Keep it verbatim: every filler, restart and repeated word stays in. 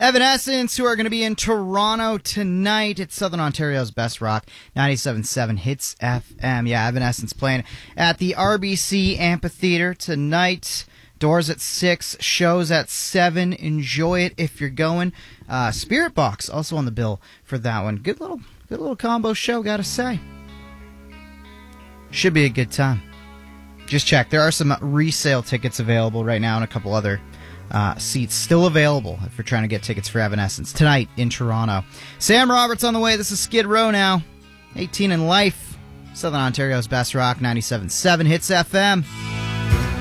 Evanescence, who are going to be in Toronto tonight. It's Southern Ontario's best rock, ninety-seven point seven Hits F M. Yeah, Evanescence playing at the R B C Amphitheater tonight. Doors at six, shows at seven. Enjoy it if you're going. Uh, Spirit Box also on the bill for that one. Good little, good little combo show, gotta say. Should be a good time. Just check. There are some resale tickets available right now and a couple other uh, seats still available if you're trying to get tickets for Evanescence tonight in Toronto. Sam Roberts on the way. This is Skid Row now. eighteen in Life. Southern Ontario's best rock, ninety-seven point seven Hits F M.